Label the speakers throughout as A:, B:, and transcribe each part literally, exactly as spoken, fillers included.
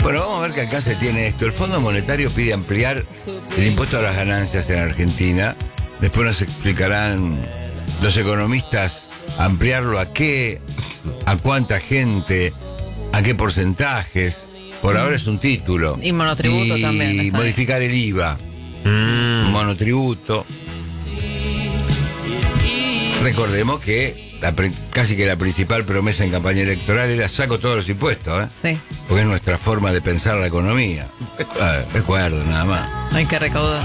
A: Bueno, vamos a ver qué alcance tiene esto. El Fondo Monetario pide ampliar el impuesto a las ganancias en Argentina. Después nos explicarán los economistas ampliarlo a qué, a cuánta gente, a qué porcentajes. Por ahora es un título.
B: Y monotributo
A: y
B: también.
A: Y modificar el I V A. Mm. Monotributo. Recordemos que la, casi que la principal promesa en campaña electoral era saco todos los impuestos, ¿eh?
B: Sí.
A: Porque es nuestra forma de pensar la economía. Recuerdo, nada más.
B: Hay que recaudar.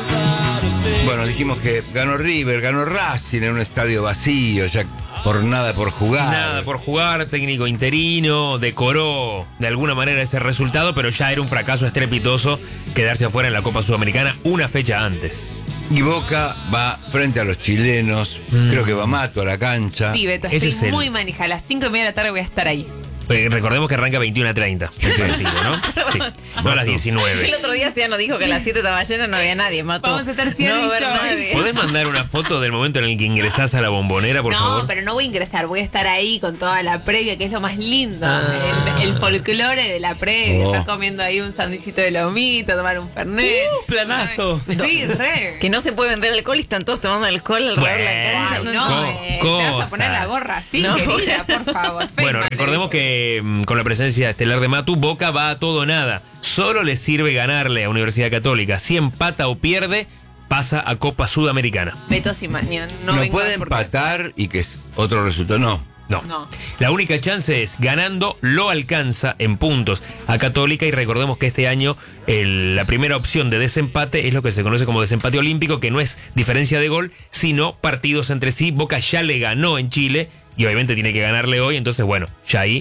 A: Bueno, dijimos que ganó River, ganó Racing en un estadio vacío, ya por nada por jugar.
C: Nada por jugar, técnico interino, decoró de alguna manera ese resultado, pero ya era un fracaso estrepitoso quedarse afuera en la Copa Sudamericana una fecha antes.
A: Y Boca va frente a los chilenos, mm. creo que va Mato a la cancha.
D: Sí, Beto,
C: Ese
D: estoy
C: es
D: muy
C: el...
D: manija. A las cinco y media de la tarde voy a estar ahí.
C: Eh, recordemos que arranca veintiuno a treinta el partido, ¿no? Sí, no a las diecinueve.
B: El otro día Ciano dijo que a las siete estaba llena, no había nadie, Mato.
D: Vamos a estar Ciano
B: no
D: y
B: va a
D: yo.
B: haber nadie.
C: ¿Podés mandar una foto del momento en el que ingresás a la Bombonera, por
D: no,
C: favor?
D: No, pero no voy a ingresar, voy a estar ahí con toda la previa, que es lo más lindo.
C: Ah.
D: El, el folclore de la previa.
A: Oh.
D: Estar comiendo ahí un sándwichito de lomito, tomar un fernet.
C: ¡Uh, planazo!
D: Sí, re.
B: Que no se puede vender alcohol y están todos tomando alcohol alrededor de la
C: Bueno,
B: cancha.
D: Ay,
B: No,
D: no,
B: no.
D: eh,
C: Co-
D: te vas a
C: cosas.
D: poner la gorra así,
B: No.
D: querida, por favor.
C: Bueno,
D: Feynman,
C: recordemos
D: le dice.
C: que mm, con la presencia estelar de Matu, Boca va a todo o nada. Solo le sirve ganarle a Universidad Católica. Si empata o pierde, pasa a Copa Sudamericana.
D: Beto Simañán, no,
A: No,
D: vengo
A: puede
D: porque-
A: empatar y que es otro resultado, no.
C: No.
D: No.
C: La única chance es ganando, lo alcanza en puntos a Católica, y recordemos que este año el- la primera opción de desempate es lo que se conoce como desempate olímpico, que no es diferencia de gol, sino partidos entre sí. Boca ya le ganó en Chile y obviamente tiene que ganarle hoy, entonces bueno, ya ahí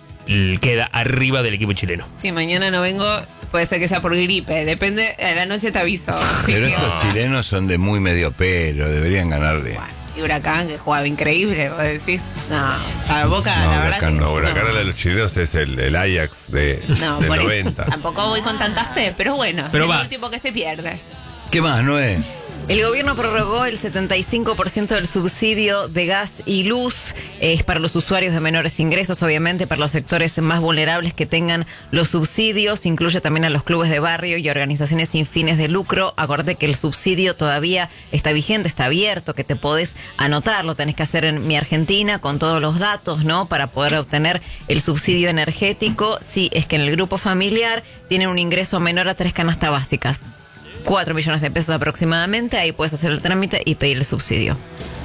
C: l- queda arriba del equipo chileno.
D: Si mañana no vengo, puede ser que sea por gripe. Depende, a la noche te aviso.
A: Pero
D: Sí,
A: estos
D: oh.
A: chilenos son de muy medio pelo, deberían ganarle.
D: Bueno, y Huracán, que jugaba increíble, vos decís. No, a Boca,
A: No,
D: la verdad
A: Huracán
D: que
A: no,
E: No, Huracán de los chilenos es el, el Ajax de,
D: No,
E: del
D: por eso
E: noventa.
D: tampoco voy con tanta fe, pero bueno,
C: Pero
D: es
C: vas.
D: el último que se pierde.
A: ¿Qué más, Noé?
B: El gobierno prorrogó el setenta y cinco por ciento del subsidio de gas y luz. Es para los usuarios de menores ingresos, obviamente, para los sectores más vulnerables que tengan los subsidios. Incluye también a los clubes de barrio y organizaciones sin fines de lucro. Acordate que el subsidio todavía está vigente, está abierto, que te podés anotar. Lo tenés que hacer en Mi Argentina con todos los datos, ¿no? Para poder obtener el subsidio energético. Si es que en el grupo familiar tienen un ingreso menor a tres canastas básicas. cuatro millones de pesos aproximadamente, ahí puedes hacer el trámite y pedir el subsidio.